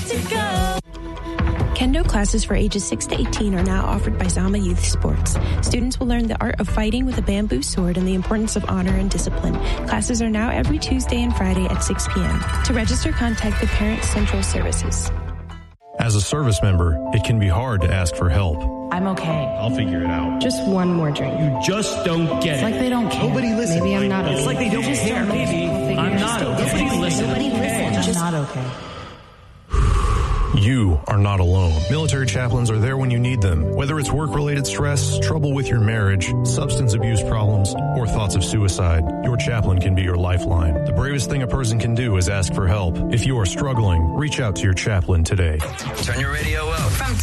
to go. Kendo classes for ages 6 to 18 are now offered by Zama Youth Sports. Students will learn the art of fighting with a bamboo sword and the importance of honor and discipline. Classes are now every Tuesday and Friday at 6 p.m. To register, contact the Parent Central Services. As a service member, it can be hard to ask for help. I'm okay. I'll figure it out. Just one more drink. You just don't get It's like they don't care. Nobody listens. Maybe I'm not okay. It's like they don't care. Maybe I'm not okay. Nobody listens. I'm not okay. You are not alone. Military chaplains are there when you need them. Whether it's work-related stress, trouble with your marriage, substance abuse problems, or thoughts of suicide, your chaplain can be your lifeline. The bravest thing a person can do is ask for help. If you are struggling, reach out to your chaplain today. Turn your radio up. From